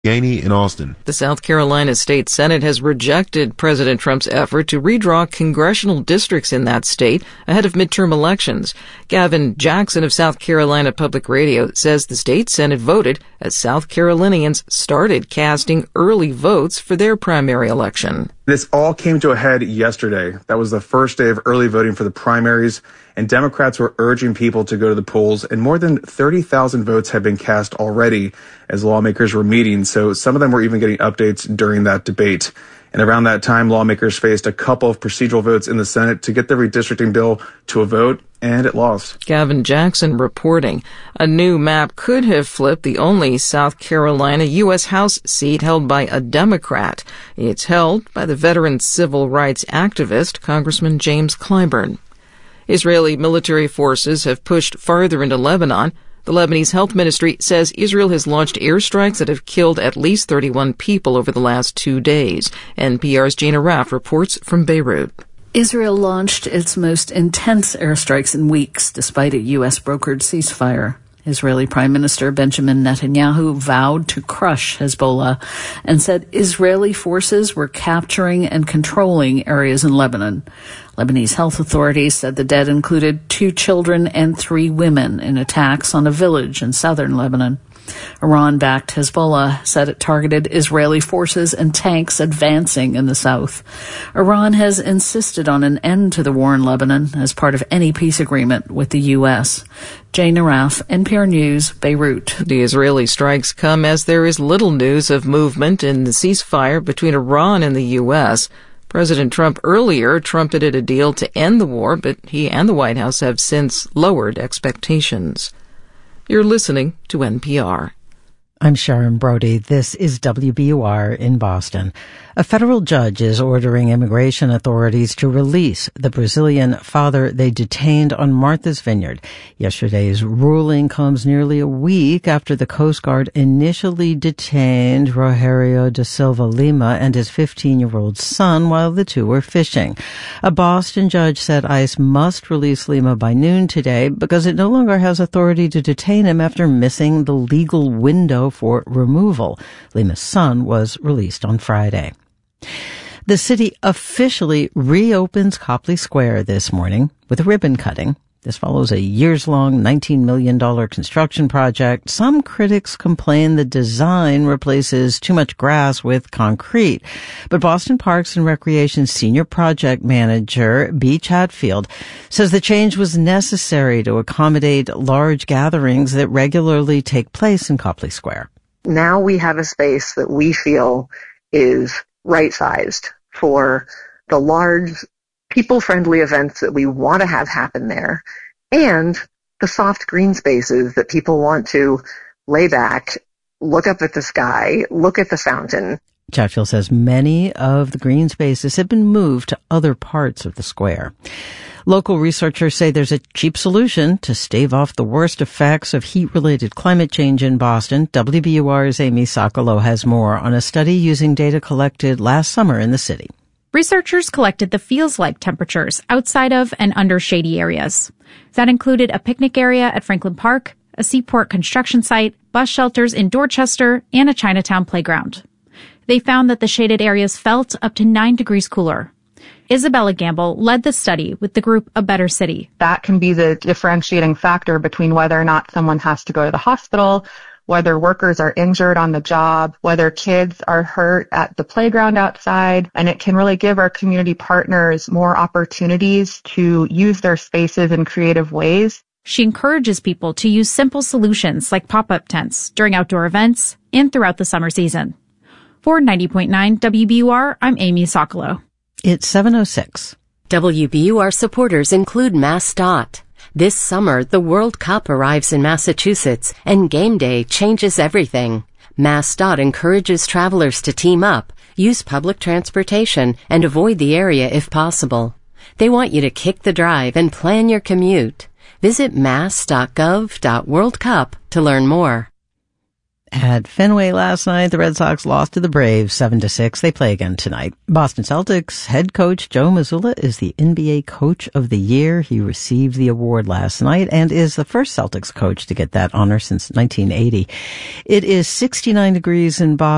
Gainey in Austin. The South Carolina State Senate has rejected President Trump's effort to redraw congressional districts in that state ahead of midterm elections. Gavin Jackson of South Carolina Public Radio says the state Senate voted as South Carolinians started casting early votes for their primary election. This all came to a head yesterday. That was the first day of early voting for the primaries, and Democrats were urging people to go to the polls, and more than 30,000 votes had been cast already as lawmakers were meeting, so some of them were even getting updates during that debate. And around that time, lawmakers faced a couple of procedural votes in the Senate to get the redistricting bill to a vote, and it lost. Gavin Jackson reporting. A new map could have flipped the only South Carolina U.S. House seat held by a Democrat. It's held by the veteran civil rights activist, Congressman James Clyburn. Israeli military forces have pushed farther into Lebanon. The Lebanese Health Ministry says Israel has launched airstrikes that have killed at least 31 people over the last 2 days. NPR's Gina Raff reports from Beirut. Israel launched its most intense airstrikes in weeks, despite a U.S.-brokered ceasefire. Israeli Prime Minister Benjamin Netanyahu vowed to crush Hezbollah and said Israeli forces were capturing and controlling areas in Lebanon. Lebanese health authorities said the dead included 2 children and 3 women in attacks on a village in southern Lebanon. Iran-backed Hezbollah said it targeted Israeli forces and tanks advancing in the south. Iran has insisted on an end to the war in Lebanon as part of any peace agreement with the U.S. Jane Araf, NPR News, Beirut. The Israeli strikes come as there is little news of movement in the ceasefire between Iran and the U.S. President Trump earlier trumpeted a deal to end the war, but he and the White House have since lowered expectations. You're listening to NPR. I'm Sharon Brody. This is WBUR in Boston. A federal judge is ordering immigration authorities to release the Brazilian father they detained on Martha's Vineyard. Yesterday's ruling comes nearly a week after the Coast Guard initially detained Rogério da Silva Lima and his 15-year-old son while the two were fishing. A Boston judge said ICE must release Lima by noon today because it no longer has authority to detain him after missing the legal window for removal. Lima's son was released on Friday. The city officially reopens Copley Square this morning with a ribbon cutting. This follows a years-long $19 million construction project. Some critics complain the design replaces too much grass with concrete. But Boston Parks and Recreation Senior Project Manager Beach Hatfield says the change was necessary to accommodate large gatherings that regularly take place in Copley Square. Now we have a space that we feel is right-sized for the large, people-friendly events that we want to have happen there, and the soft green spaces that people want to lay back, look up at the sky, look at the fountain. Chatfield says many of the green spaces have been moved to other parts of the square. Local researchers say there's a cheap solution to stave off the worst effects of heat-related climate change in Boston. WBUR's Amy Sokolow has more on a study using data collected last summer in the city. Researchers collected the feels-like temperatures outside of and under shady areas. That included a picnic area at Franklin Park, a seaport construction site, bus shelters in Dorchester, and a Chinatown playground. They found that the shaded areas felt up to 9 degrees cooler. Isabella Gamble led the study with the group A Better City. That can be the differentiating factor between whether or not someone has to go to the hospital, whether workers are injured on the job, whether kids are hurt at the playground outside, and it can really give our community partners more opportunities to use their spaces in creative ways. She encourages people to use simple solutions like pop-up tents during outdoor events and throughout the summer season. For 90.9 WBUR, I'm Amy Sokolow. It's 7:06. WBUR supporters include MassDOT. This summer, the World Cup arrives in Massachusetts, and game day changes everything. MassDOT encourages travelers to team up, use public transportation, and avoid the area if possible. They want you to kick the drive and plan your commute. Visit mass.gov.worldcup to learn more. At Fenway last night, the Red Sox lost to the Braves 7-6. They play again tonight. Boston Celtics head coach Joe Mazzulla is the NBA Coach of the Year. He received the award last night and is the first Celtics coach to get that honor since 1980. It is 69 degrees in Boston.